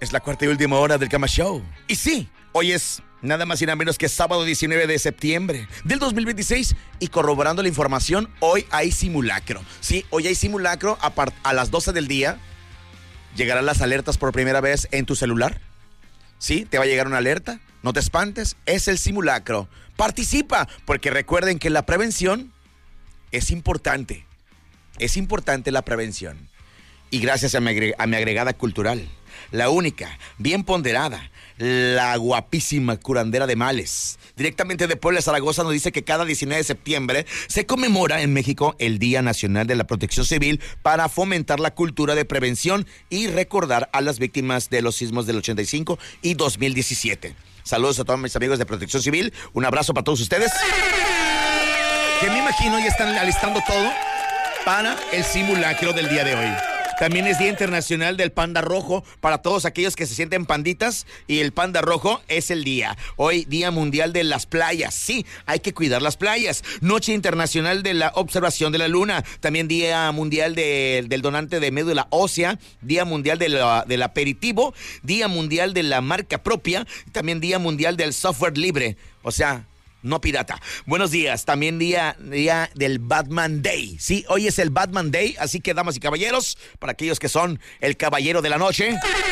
Es la cuarta y última hora del Cama Show. Y sí, hoy es nada más y nada menos que sábado 19 de septiembre del 2026. Y corroborando la información, hoy hay simulacro. Sí, hoy hay simulacro a las 12 del día. ¿Llegarán las alertas por primera vez en tu celular? Sí, te va a llegar una alerta. No te espantes, es el simulacro. Participa, porque recuerden que la prevención es importante. Es importante la prevención. Y gracias a mi agregada cultural, la única, bien ponderada, la guapísima curandera de males, directamente de Puebla, Zaragoza, nos dice que cada 19 de septiembre se conmemora en México el Día Nacional de la Protección Civil para fomentar la cultura de prevención y recordar a las víctimas de los sismos del 85 y 2017. Saludos a todos mis amigos de Protección Civil, un abrazo para todos ustedes, que me imagino ya están alistando todo para el simulacro del día de hoy. También es Día Internacional del Panda Rojo para todos aquellos que se sienten panditas, y el panda rojo es el día. Hoy, Día Mundial de las Playas. Sí, hay que cuidar las playas. Noche Internacional de la Observación de la Luna. También Día Mundial del Donante de Médula Ósea. Día Mundial del Aperitivo. Día Mundial de la Marca Propia. También Día Mundial del Software Libre. O sea, no pirata. Buenos días. También día del Batman Day. Sí, hoy es el Batman Day, así que, damas y caballeros, para aquellos que son el caballero de la noche,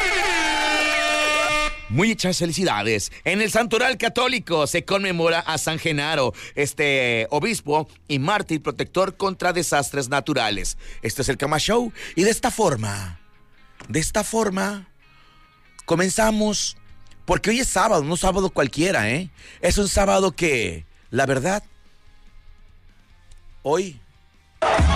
muchas felicidades. En el Santoral Católico se conmemora a San Genaro, obispo y mártir protector contra desastres naturales. Este es el Cama Show, y de esta forma, comenzamos. Porque hoy es sábado, no sábado cualquiera, ¿eh? Es un sábado que, la verdad, hoy